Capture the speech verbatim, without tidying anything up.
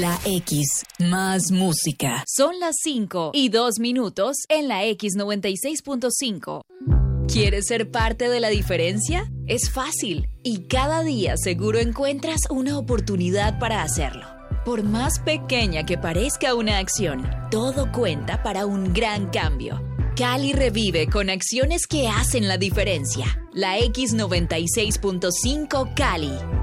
La X, más música. Son las cinco y dos minutos en la X noventa y seis punto cinco. ¿Quieres ser parte de la diferencia? Es fácil y cada día seguro encuentras una oportunidad para hacerlo. Por más pequeña que parezca una acción, todo cuenta para un gran cambio. Cali revive con acciones que hacen la diferencia. La X noventa y seis punto cinco Cali.